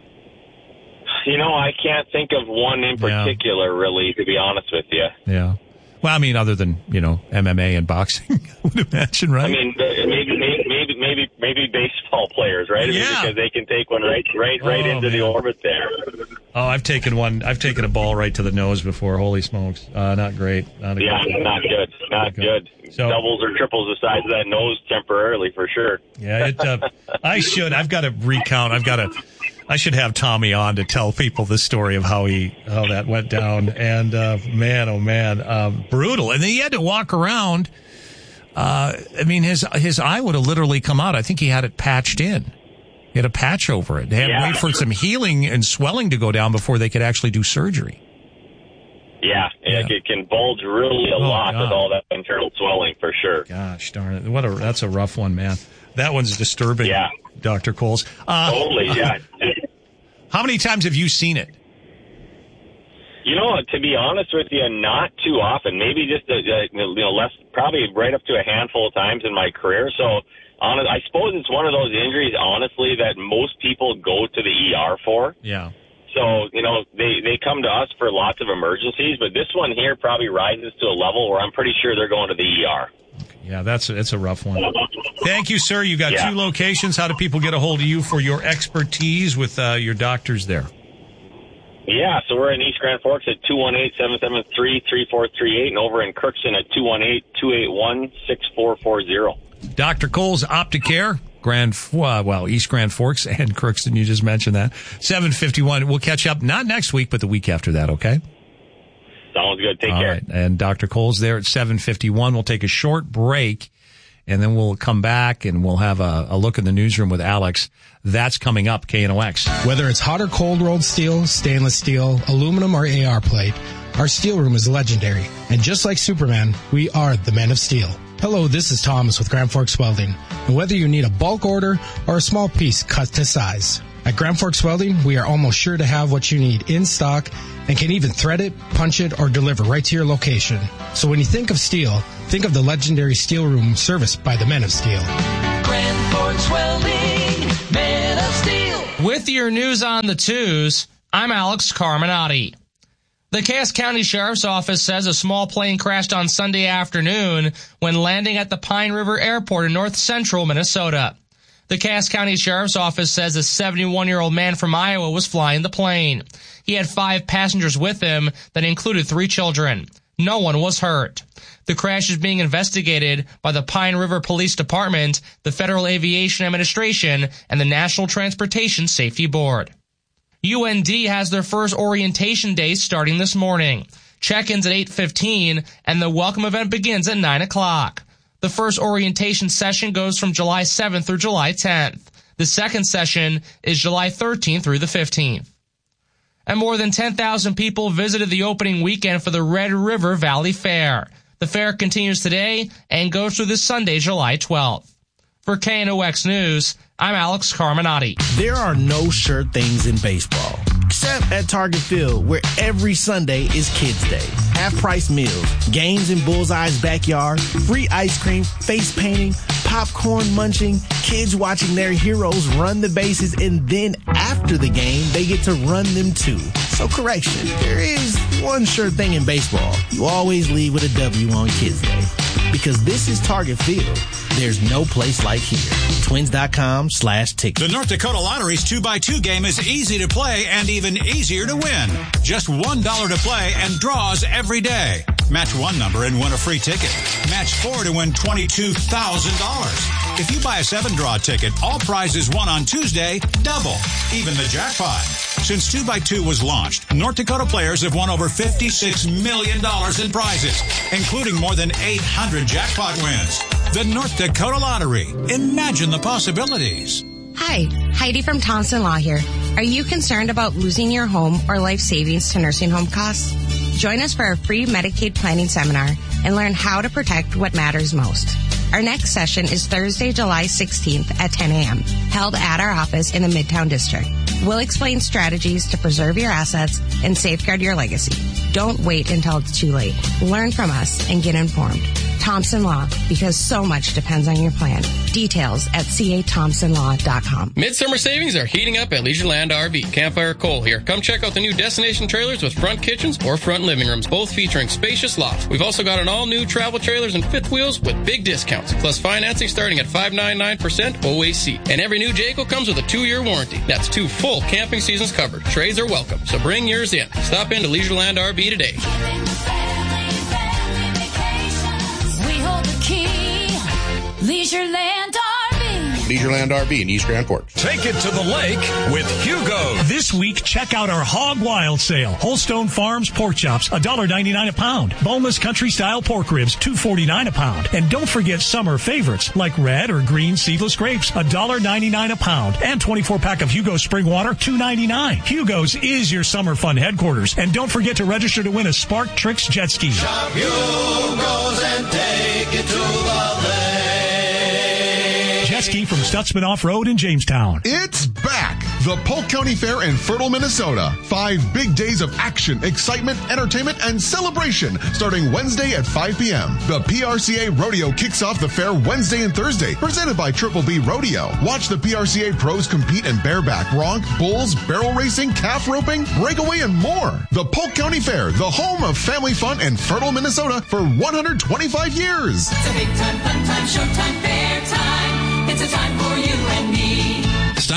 You know, I can't think of one in Yeah. particular, really, to be honest with you. Yeah. Well, I mean, other than, you know, M M A and boxing, I would imagine, right? I mean, maybe, maybe, maybe, maybe, maybe baseball players, right? I mean, Yeah. because they can take one right, right, right Oh, into the man. orbit there. Oh, I've taken one. I've taken a ball right to the nose before. Holy smokes. Uh, not great. Not a Yeah, good not good, not good. So- Doubles or triples the size of that nose temporarily, for sure. Yeah, it, uh, I should. I've got to recount. I've got to. I should have Tommy on to tell people the story of how he how that went down. And uh, man, oh man, uh, brutal. And then he had to walk around. Uh, I mean, his his eye would have literally come out. I think he had it patched in. He had a patch over it. They had to Yeah. wait for some healing and swelling to go down before they could actually do surgery. Yeah, Yeah. It, it can bulge really a Oh, lot God. with all that internal swelling, for sure. Gosh darn it! What a that's a rough one, man. That one's disturbing. Yeah. Doctor Coles. Uh, Totally, yeah. How many times have you seen it? You know, to be honest with you, not too often. Maybe just a, a, you know less, probably right up to a handful of times in my career. So, honest, I suppose it's one of those injuries, honestly, that most people go to the E R for. Yeah. So, you know, they they come to us for lots of emergencies, but this one here probably rises to a level where I'm pretty sure they're going to the E R. Yeah, that's a, it's a rough one. Thank you, sir. You got Yeah. two locations. How do people get a hold of you for your expertise with uh, your doctors there? Yeah, so we're in East Grand Forks at two one eight, seven seven three, three four three eight, and over in Kirkson at two one eight, two eight one, six four four zero. Doctor Coles Opticare, Grand, uh, well, East Grand Forks and Crookston. You just mentioned that. seven fifty-one. We'll catch up not next week, but the week after that, okay? Sounds good. Take All care. Right. And Doctor Cole's there at seven fifty-one. We'll take a short break, and then we'll come back and we'll have a, a look in the newsroom with Alex. That's coming up, K N O X. Whether it's hot or cold rolled steel, stainless steel, aluminum, or A R plate, our steel room is legendary. And just like Superman, we are the Men of Steel. Hello, this is Thomas with Grand Forks Welding. And whether you need a bulk order or a small piece cut to size, at Grand Forks Welding, we are almost sure to have what you need in stock and can even thread it, punch it, or deliver right to your location. So when you think of steel, think of the legendary steel room serviced by the Men of Steel. Grand Forks Welding, Men of Steel. With your news on the twos, I'm Alex Carminati. The Cass County Sheriff's Office says a small plane crashed on Sunday afternoon when landing at the Pine River Airport in north central Minnesota. The Cass County Sheriff's Office says a seventy-one-year-old man from Iowa was flying the plane. He had five passengers with him that included three children. No one was hurt. The crash is being investigated by the Pine River Police Department, the Federal Aviation Administration, and the National Transportation Safety Board. U N D has their first orientation day starting this morning. Check-ins at eight fifteen, and the welcome event begins at nine o'clock. The first orientation session goes from July seventh through July tenth. The second session is July thirteenth through the fifteenth. And more than ten thousand people visited the opening weekend for the Red River Valley Fair. The fair continues today and goes through this Sunday, July twelfth. For K N O X News, I'm Alex Carminati. There are no sure things in baseball, except at Target Field, where every Sunday is Kids Day. Half-price meals, games in Bullseye's backyard, free ice cream, face painting, popcorn munching, kids watching their heroes run the bases, and then after the game, they get to run them too. So correction, there is one sure thing in baseball. You always leave with a W on Kids Day. Because this is Target Field. There's no place like here. Twins.com slash ticket. The North Dakota Lottery's two by two game is easy to play and even easier to win. Just one dollar to play and draws every day. Match one number and win a free ticket. Match four to win twenty-two thousand dollars. If you buy a seven draw ticket, all prizes won on Tuesday double, even the jackpot. Since two by two was launched, North Dakota players have won over fifty-six million dollars in prizes, including more than eight hundred jackpot wins. The North Dakota Lottery. Imagine the possibilities. Hi, Heidi from Thompson Law here. Are you concerned about losing your home or life savings to nursing home costs? Join us for a free Medicaid planning seminar and learn how to protect what matters most. Our next session is Thursday, July sixteenth at ten a.m., held at our office in the Midtown District. We'll explain strategies to preserve your assets and safeguard your legacy. Don't wait until it's too late. Learn from us and get informed. Thompson Law, because so much depends on your plan. Details at c a thompson law dot com. Midsummer savings are heating up at Leisureland R V. Campfire Cole here. Come check out the new destination trailers with front kitchens or front living rooms, both featuring spacious lofts. We've also got an all-new travel trailers and fifth wheels with big discounts, plus financing starting at five point nine nine percent O A C. And every new Jayco comes with a two-year warranty. That's two full camping seasons covered. Trays are welcome, so bring yours in. Stop into Leisureland R V today. Leisureland R V. Leisureland R V in East Grand Forks. Take it to the lake with Hugo. This week, check out our Hog Wild sale. Holstone Farms pork chops, one dollar ninety-nine a pound. Boneless country style pork ribs, two forty-nine a pound. And don't forget summer favorites like red or green seedless grapes, one dollar ninety-nine a pound. And twenty-four pack of Hugo Spring Water, two ninety-nine. Hugo's is your summer fun headquarters. And don't forget to register to win a Spark Tricks jet ski. Shop Hugo's and take it to the lake. Jet ski from Stutzman Off-Road in Jamestown. It's back! The Polk County Fair in Fertile, Minnesota. Five big days of action, excitement, entertainment, and celebration starting Wednesday at five p.m. The P R C A Rodeo kicks off the fair Wednesday and Thursday, presented by Triple B Rodeo. Watch the P R C A pros compete in bareback, bronc, bulls, barrel racing, calf roping, breakaway, and more. The Polk County Fair, the home of family fun in Fertile, Minnesota for one hundred twenty-five years. It's a big time, fun time, showtime, fair time. It's a time for you and me. Stop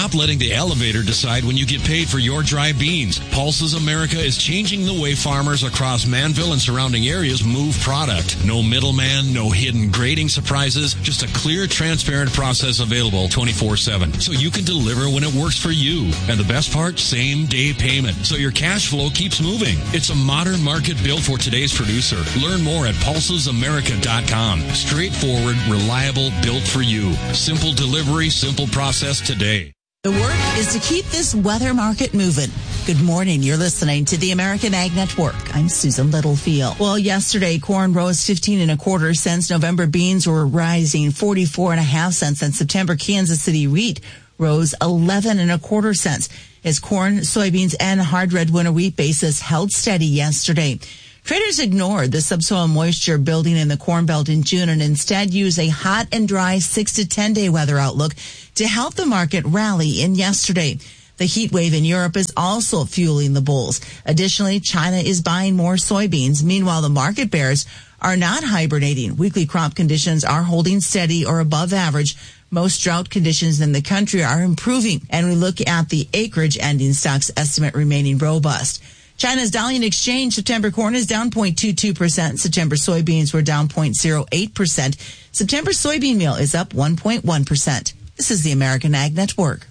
Stop letting the elevator decide when you get paid for your dry beans. Pulses America is changing the way farmers across Manville and surrounding areas move product. No middleman, no hidden grading surprises, just a clear, transparent process available twenty-four seven. So you can deliver when it works for you. And the best part, same day payment. So your cash flow keeps moving. It's a modern market built for today's producer. Learn more at pulses america dot com. Straightforward, reliable, built for you. Simple delivery, simple process today. The work is to keep this weather market moving. Good morning. You're listening to the American Ag Network. I'm Susan Littlefield. Well, yesterday, corn rose fifteen and a quarter cents. November beans were rising forty-four and a half cents. And September Kansas City wheat rose eleven and a quarter cents as corn, soybeans, and hard red winter wheat basis held steady yesterday. Traders ignored the subsoil moisture building in the Corn Belt in June and instead used a hot and dry six to ten day weather outlook to help the market rally in yesterday. The heat wave in Europe is also fueling the bulls. Additionally, China is buying more soybeans. Meanwhile, the market bears are not hibernating. Weekly crop conditions are holding steady or above average. Most drought conditions in the country are improving, and we look at the acreage ending stocks estimate remaining robust. China's Dalian Exchange September corn is down zero point two two percent. September soybeans were down zero point zero eight percent. September soybean meal is up one point one percent. This is the American Ag Network.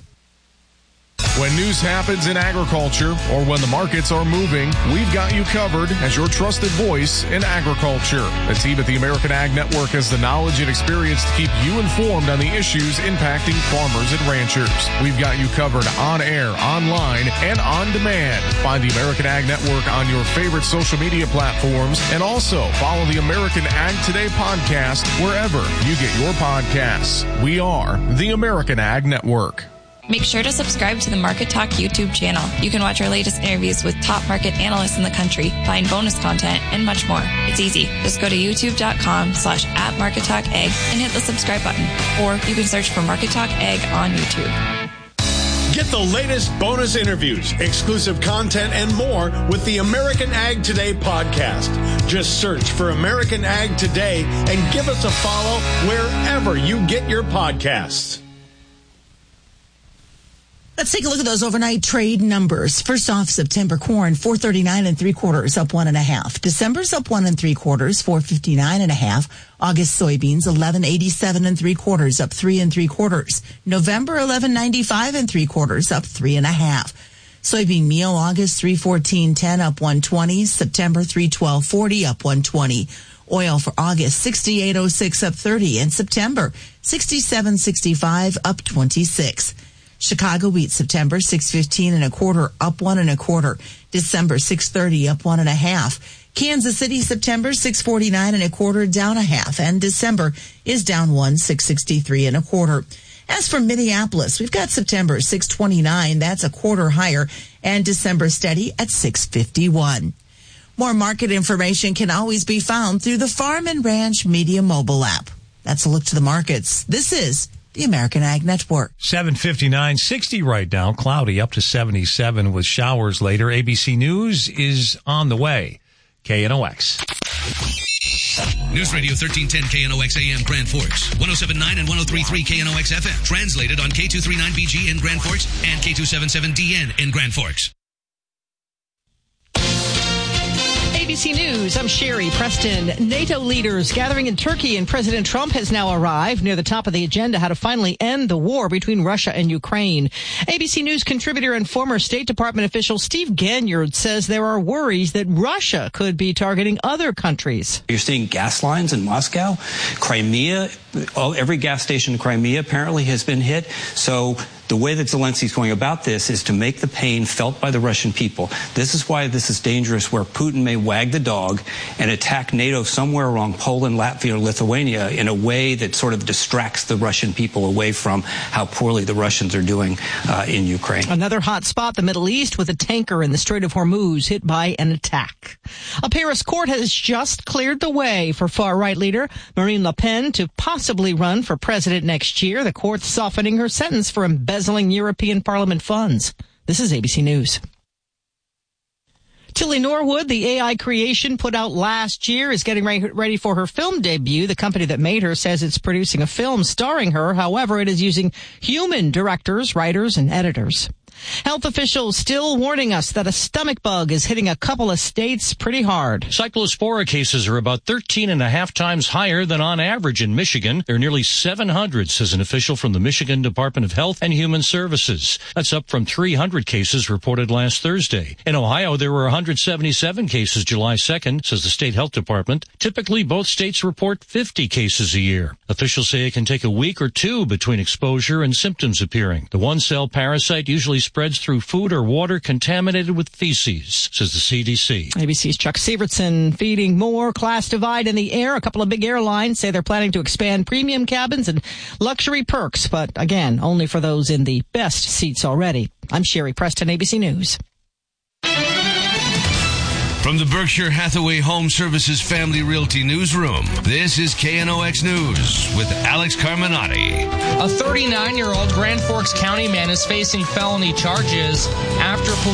When news happens in agriculture or when the markets are moving, we've got you covered as your trusted voice in agriculture. The team at the American Ag Network has the knowledge and experience to keep you informed on the issues impacting farmers and ranchers. We've got you covered on air, online, and on demand. Find the American Ag Network on your favorite social media platforms and also follow the American Ag Today podcast wherever you get your podcasts. We are the American Ag Network. Make sure to subscribe to the Market Talk YouTube channel. You can watch our latest interviews with top market analysts in the country, find bonus content, and much more. It's easy. Just go to youtube.com slash at Market Talk Ag and hit the subscribe button. Or you can search for Market Talk Ag on YouTube. Get the latest bonus interviews, exclusive content, and more with the American Ag Today podcast. Just search for American Ag Today and give us a follow wherever you get your podcasts. Let's take a look at those overnight trade numbers. First off, September corn, four thirty-nine and three quarters, up one and a half. December's up one and three quarters, four fifty-nine and a half. August soybeans, eleven eighty-seven and three quarters, up three and three quarters. November, eleven ninety-five and three quarters, up three and a half. Soybean meal, August, three fourteen ten, up one twenty. September, three twelve forty, up one twenty. Oil for August, sixty-eight oh six, up thirty. And September, sixty-seven sixty-five, up twenty-six. Chicago wheat, September, six fifteen and a quarter, up one and a quarter. December, six thirty, up one and a half. Kansas City, September, six forty-nine and a quarter, down a half. And December is down one, six sixty-three and a quarter. As for Minneapolis, we've got September, six twenty-nine, that's a quarter higher. And December steady at six fifty-one. More market information can always be found through the Farm and Ranch Media mobile app. That's a look to the markets. This is the American Ag Network. seven fifty-nine, sixty right now, cloudy up to seventy-seven with showers later. A B C News is on the way. K N O X. News Radio thirteen ten K N O X A M Grand Forks, one oh seven point nine and one oh three point three K N O X F M. Translated on K two thirty-nine B G in Grand Forks and K two seventy-seven D N in Grand Forks. A B C News, I'm Sherry Preston. NATO leaders gathering in Turkey and President Trump has now arrived near the top of the agenda, how to finally end the war between Russia and Ukraine. A B C News contributor and former State Department official Steve Ganyard says there are worries that Russia could be targeting other countries. You're seeing gas lines in Moscow, Crimea, all, every gas station in Crimea apparently has been hit. So the way that Zelensky's going about this is to make the pain felt by the Russian people. This is why this is dangerous, where Putin may wag the dog and attack NATO somewhere around Poland, Latvia, or Lithuania in a way that sort of distracts the Russian people away from how poorly the Russians are doing uh, in Ukraine. Another hot spot, the Middle East, with a tanker in the Strait of Hormuz hit by an attack. A Paris court has just cleared the way for far-right leader Marine Le Pen to possibly run for president next year. The court softening her sentence for embezzling European Parliament funds. This is A B C News. Tilly Norwood, the A I creation put out last year, is getting ready for her film debut. The company that made her says it's producing a film starring her. However, it is using human directors, writers, and editors. Health officials still warning us that a stomach bug is hitting a couple of states pretty hard. Cyclospora cases are about thirteen and a half times higher than on average in Michigan. There are nearly seven hundred, says an official from the Michigan Department of Health and Human Services. That's up from three hundred cases reported last Thursday. In Ohio, there were one hundred seventy-seven cases July second, says the state health department. Typically, both states report fifty cases a year. Officials say it can take a week or two between exposure and symptoms appearing. The one-cell parasite usually spreads through food or water contaminated with feces, says the C D C. A B C's Chuck Sievertson feeding more class divide in the air. A couple of big airlines say they're planning to expand premium cabins and luxury perks, but again, only for those in the best seats already. I'm Sherry Preston, A B C News. From the Berkshire Hathaway Home Services Family Realty Newsroom, this is K N O X News with Alex Carminati. A thirty-nine-year-old Grand Forks County man is facing felony charges after police